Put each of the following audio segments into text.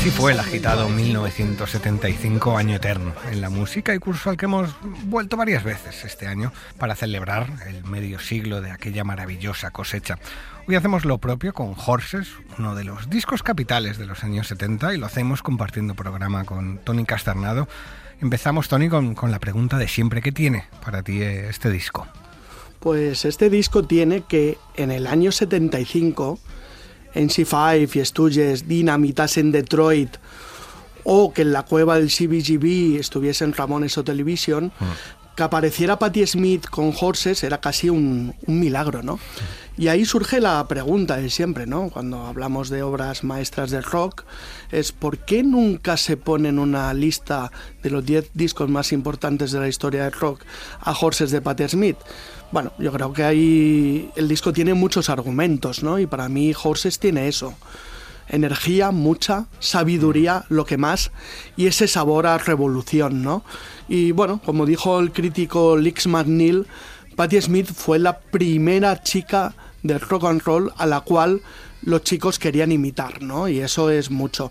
Así fue el agitado 1975, año eterno en la música y curso al que hemos vuelto varias veces este año para celebrar el medio siglo de aquella maravillosa cosecha. Hoy hacemos lo propio con Horses, uno de los discos capitales de los años 70, y lo hacemos compartiendo programa con Toni Casternado. Empezamos, Toni, con la pregunta de siempre: ¿qué tiene para ti este disco? Pues este disco tiene que en el año 75... MC5 y Stooges dinamitasen Detroit, o que en la cueva del CBGB estuviesen Ramones o Television, que apareciera Patti Smith con Horses era casi un milagro, ¿no? Y ahí surge la pregunta de siempre, ¿no? Cuando hablamos de obras maestras del rock, es ¿por qué nunca se pone en una lista de los 10 discos más importantes de la historia del rock a Horses de Patti Smith? Bueno, yo creo que ahí el disco tiene muchos argumentos, ¿no? Y para mí Horses tiene eso: energía, mucha, sabiduría, lo que más, y ese sabor a revolución, ¿no? Y bueno, como dijo el crítico Lex McNeil, Patti Smith fue la primera chica del rock and roll a la cual los chicos querían imitar, ¿no? Y eso es mucho.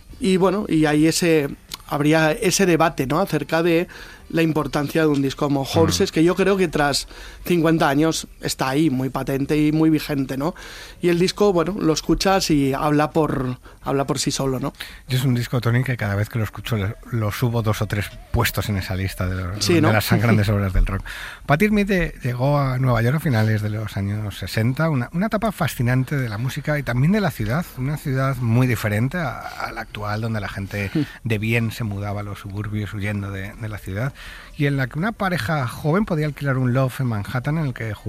Y bueno, y ahí habría ese debate, ¿no? Acerca de la importancia de un disco como Horses, que yo creo que tras 50 años está ahí, muy patente y muy vigente, ¿no? Y el disco, bueno, lo escuchas y habla por sí solo, ¿no? Yo es un disco, Toni, que cada vez que lo escucho lo subo 2 o 3 puestos en esa lista de sí, ¿no? las grandes obras del rock. Patti Smith llegó a Nueva York a finales de los años 60, una etapa fascinante de la música y también de la ciudad, una ciudad muy diferente a la actual, donde la gente de bien se mudaba a los suburbios huyendo de la ciudad, y en la que una pareja joven podía alquilar un loft en Manhattan en el que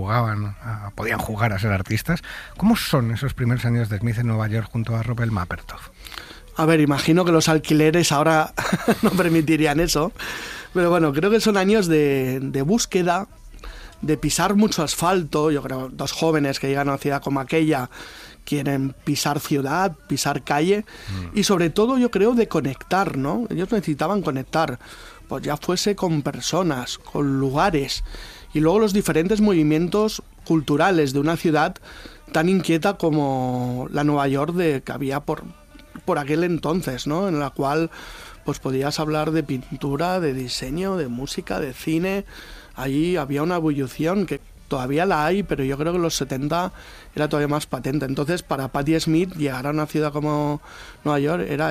podían jugar a ser artistas. ¿Cómo son esos primeros años de Smith en Nueva York junto a Robert Mapplethorpe? A ver, imagino que los alquileres ahora no permitirían eso, pero bueno, creo que son años de búsqueda, de pisar mucho asfalto. Yo creo que 2 jóvenes que llegan a una ciudad como aquella quieren pisar ciudad, pisar calle, y sobre todo yo creo de conectar, ¿no? Ellos necesitaban conectar, pues ya fuese con personas, con lugares, y luego los diferentes movimientos culturales de una ciudad tan inquieta como la Nueva York que había por aquel entonces, ¿no? En la cual pues podías hablar de pintura, de diseño, de música, de cine. Allí había una ebullición que todavía la hay, pero yo creo que en los 70 era todavía más patente. Entonces, para Patti Smith llegar a una ciudad como Nueva York era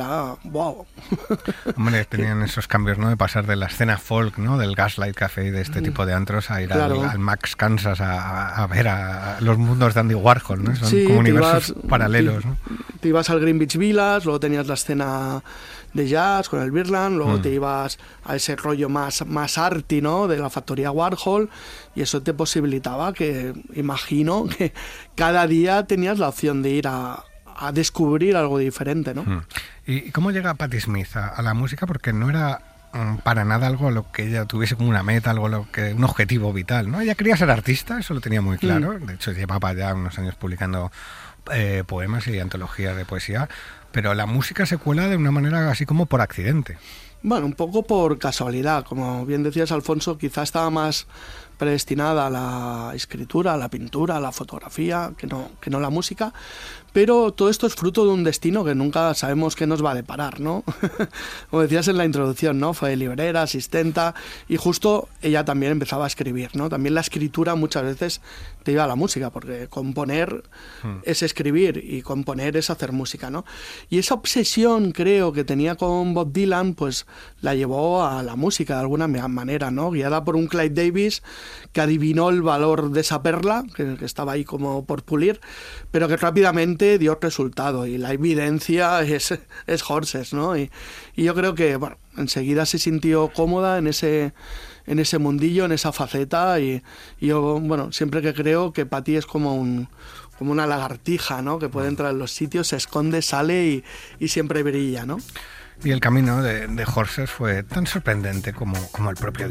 wow. Hombre, tenían esos cambios, ¿no? De pasar de la escena folk, ¿no? Del Gaslight Café y de este tipo de antros a ir al Max Kansas a ver a los mundos de Andy Warhol, ¿no? Son como universos paralelos, ¿no? Te ibas al Greenwich Village, luego tenías la escena de jazz con el Birdland, luego te ibas a ese rollo más arty, ¿no? De la factoría Warhol, y eso te posibilitaba que, imagino, que cada día tenías la opción de ir a descubrir algo diferente, ¿no? ¿Y cómo llega Patti Smith a la música? Porque no era para nada algo a lo que ella tuviese como una meta, un objetivo vital, ¿no? Ella quería ser artista, eso lo tenía muy claro. De hecho, llevaba ya unos años publicando poemas y antologías de poesía, pero la música se cuela de una manera así como por accidente. Bueno, un poco por casualidad. Como bien decías, Alfonso, quizá estaba más predestinada a la escritura, a la pintura, a la fotografía, que no la música, pero todo esto es fruto de un destino que nunca sabemos qué nos va a deparar, ¿no? Como decías en la introducción, ¿no? Fue librera, asistenta, y justo ella también empezaba a escribir, ¿no? También la escritura muchas veces te iba a la música, porque componer es escribir y componer es hacer música, ¿no? Y esa obsesión, creo, que tenía con Bob Dylan, pues la llevó a la música de alguna manera, ¿no? Guiada por un Clive Davis que adivinó el valor de esa perla, que estaba ahí como por pulir, pero que rápidamente dio resultado, y la evidencia es Horses, ¿no? Y yo creo que, bueno, enseguida se sintió cómoda en ese mundillo, en esa faceta, y yo, bueno, siempre que creo que Patti es como una lagartija, ¿no? Que puede entrar en los sitios, se esconde, sale y siempre brilla, ¿no? Y el camino de Horses fue tan sorprendente como el propio